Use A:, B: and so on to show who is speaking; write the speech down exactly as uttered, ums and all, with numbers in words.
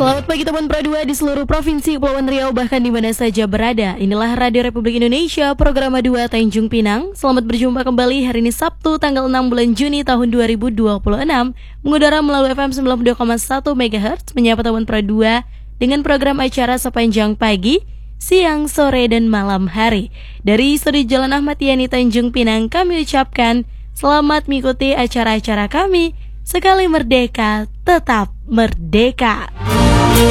A: Selamat pagi teman Pro dua di seluruh provinsi Kepulauan Riau bahkan di mana saja berada. Inilah Radio Republik Indonesia, program dua Tanjung Pinang. Selamat berjumpa kembali hari ini Sabtu tanggal enam bulan Juni tahun dua ribu dua puluh enam. Mengudara melalui F M sembilan puluh dua koma satu MHz, menyapa teman Pro dua dengan program acara sepanjang pagi, siang, sore, dan malam hari. Dari Studio Jalan Ahmad Yani Tanjung Pinang kami ucapkan selamat mengikuti acara-acara kami. Sekali merdeka, tetap merdeka.